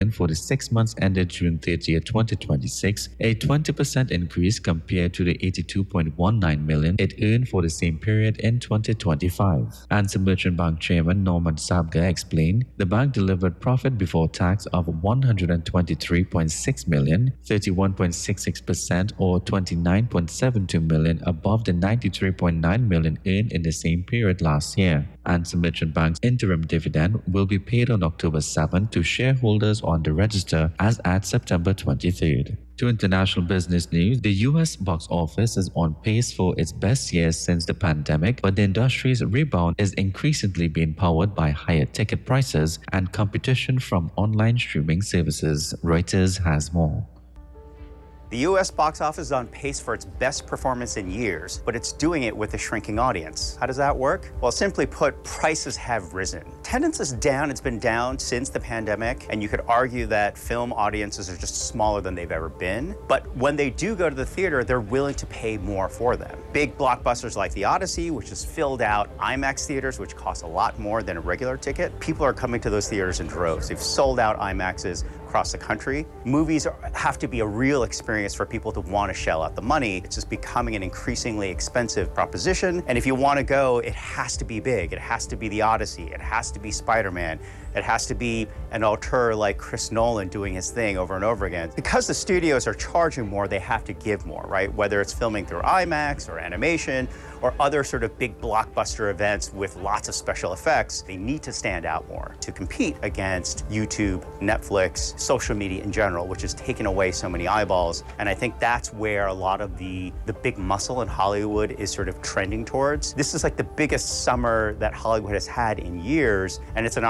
million for the 6 months ended June 30th, 2026, a 20% increase compared to the $82.19 million it earned for the same period in 2025. Anson Merchant Bank Chairman Norman Sabga explained, the bank delivered profit before tax of $123.6 million, 31.66% or $29.72 million above the $93.9 million earned in the same period last year. Anson Merchant Bank's interim dividend will be paid on October 7 to shareholders on the register as at September 23rd. To international business news, the US box office is on pace for its best year since the pandemic, but the industry's rebound is increasingly being powered by higher ticket prices and competition from online streaming services. Reuters has more. The U.S. box office is on pace for its best performance in years, but it's doing it with a shrinking audience. How does that work? Well, simply put, prices have risen. Attendance is down. It's been down since the pandemic, and you could argue that film audiences are just smaller than they've ever been. But when they do go to the theater, they're willing to pay more for them. Big blockbusters like The Odyssey, which has filled out IMAX theaters, which cost a lot more than a regular ticket. People are coming to those theaters in droves. They've sold out IMAXs across the country. Movies have to be a real experience for people to want to shell out the money. It's just becoming an increasingly expensive proposition. And if you want to go, it has to be big. It has to be The Odyssey. It has to be Spider-Man. It has to be an auteur like Chris Nolan doing his thing over and over again. Because the studios are charging more, they have to give more, right? Whether it's filming through IMAX or animation or other sort of big blockbuster events with lots of special effects, they need to stand out more to compete against YouTube, Netflix, social media in general, which has taken away so many eyeballs. And I think that's where a lot of the big muscle in Hollywood is sort of trending towards. This is like the biggest summer that Hollywood has had in years, and it's an